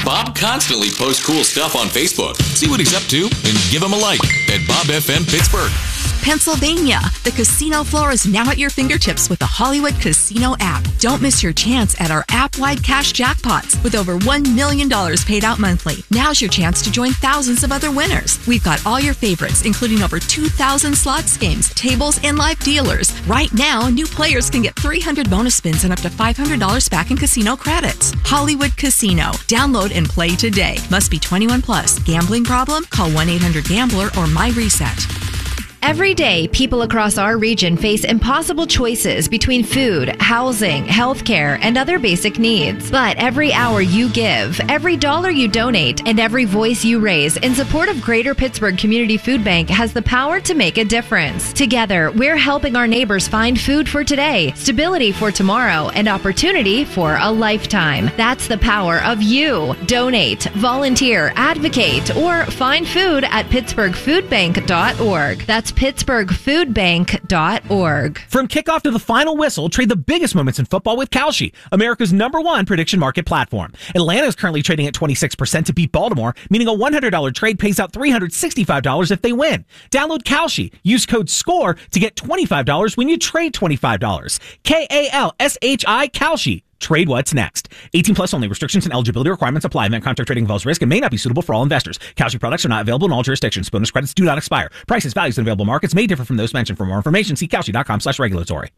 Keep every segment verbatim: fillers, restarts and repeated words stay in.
Bob constantly posts cool stuff on Facebook. See what he's up to and give him a like at Bob F M Pittsburgh. Pennsylvania, the casino floor is now at your fingertips with the Hollywood Casino app. Don't miss your chance at our app-wide cash jackpots with over one million dollars paid out monthly. Now's your chance to join thousands of other winners. We've got all your favorites, including over two thousand slots games, tables, and live dealers. Right now, new players can get three hundred bonus spins and up to five hundred dollars back in casino credits. Hollywood Casino. Download and play today. Must be twenty-one plus. Gambling problem? Call one eight hundred gambler or MyReset. Every day, people across our region face impossible choices between food, housing, healthcare, and other basic needs. But every hour you give, every dollar you donate, and every voice you raise in support of Greater Pittsburgh Community Food Bank has the power to make a difference. Together, we're helping our neighbors find food for today, stability for tomorrow, and opportunity for a lifetime. That's the power of you. Donate, volunteer, advocate, or find food at pittsburgh food bank dot org. That's pittsburgh food bank dot org. From kickoff to the final whistle, trade the biggest moments in football with Kalshi, America's number one prediction market platform. Atlanta is currently trading at twenty-six percent to beat Baltimore, meaning a one hundred dollars trade pays out three hundred sixty-five dollars if they win. Download Kalshi. Use code SCORE to get twenty-five dollars when you trade twenty-five dollars. K A L S H I, Kalshi. Trade what's next. eighteen plus only. Restrictions and eligibility requirements apply. Event contract trading involves risk and may not be suitable for all investors. Kalshi products are not available in all jurisdictions. Bonus credits do not expire. Prices, values, and available markets may differ from those mentioned. For more information, see kalshi dot com slash regulatory.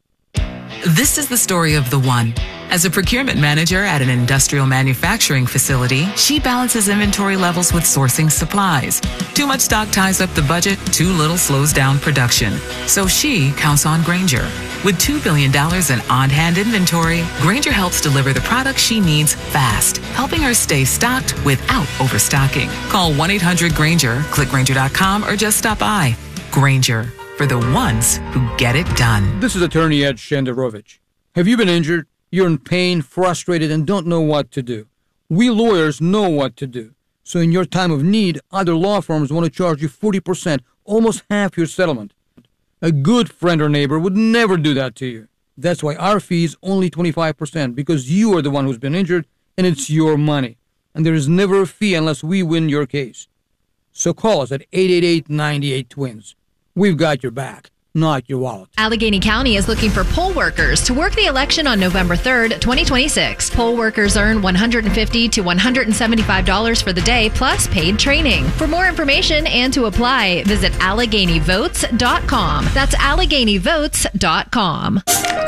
This is the story of the one. As a procurement manager at an industrial manufacturing facility, she balances inventory levels with sourcing supplies. Too much stock ties up the budget, too little slows down production. So she counts on Grainger. With two billion dollars in on-hand inventory, Grainger helps deliver the products she needs fast, helping her stay stocked without overstocking. Call one eight hundred Grainger, click Grainger dot com, or just stop by. Grainger, for the ones who get it done. This is attorney Ed Shenderovich. Have you been injured? You're in pain, frustrated, and don't know what to do. We lawyers know what to do. So in your time of need, other law firms want to charge you forty percent, almost half your settlement. A good friend or neighbor would never do that to you. That's why our fee is only twenty-five percent, because you are the one who's been injured, and it's your money. And there is never a fee unless we win your case. So call us at eight eight eight, nine eight twins. We've got your back, not your wallet. Allegheny County is looking for poll workers to work the election on November third, twenty twenty-six. Poll workers earn one hundred fifty to one hundred seventy-five dollars for the day, plus paid training. For more information and to apply, visit allegheny votes dot com. That's allegheny votes dot com.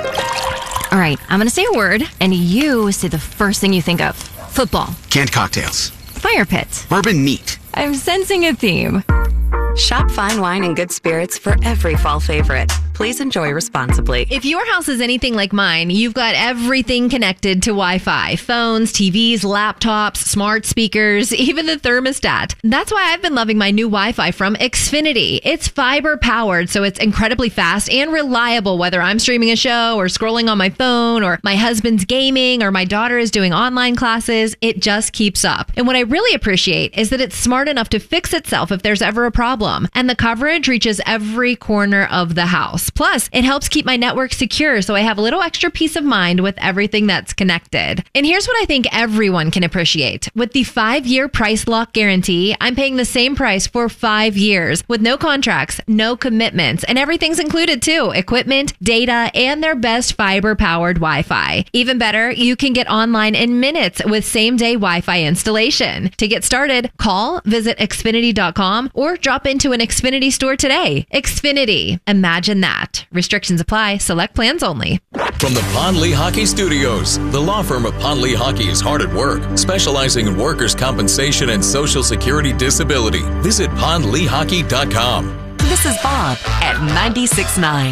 All right, I'm going to say a word, and you say the first thing you think of. Football. Canned cocktails. Fire pit. Bourbon neat. I'm sensing a theme. Shop fine wine and good spirits for every fall favorite. Please enjoy responsibly. If your house is anything like mine, you've got everything connected to Wi-Fi. Phones, T Vs, laptops, smart speakers, even the thermostat. That's why I've been loving my new Wi-Fi from Xfinity. It's fiber powered, so it's incredibly fast and reliable, whether I'm streaming a show or scrolling on my phone, or my husband's gaming, or my daughter is doing online classes. It just keeps up. And what I really appreciate is that it's smart enough to fix itself if there's ever a problem. And the coverage reaches every corner of the house. Plus, it helps keep my network secure, so I have a little extra peace of mind with everything that's connected. And here's what I think everyone can appreciate. With the five-year price lock guarantee, I'm paying the same price for five years with no contracts, no commitments, and everything's included too. Equipment, data, and their best fiber-powered Wi-Fi. Even better, you can get online in minutes with same-day Wi-Fi installation. To get started, call, visit xfinity dot com, or drop into an Xfinity store today. Xfinity. Imagine that. Restrictions apply. Select plans only. From the Pond Lee Hockey Studios, the law firm of Pond Lee Hockey is hard at work, specializing in workers' compensation and Social Security disability. Visit pond lee hockey dot com. This is Bob at ninety-six point nine.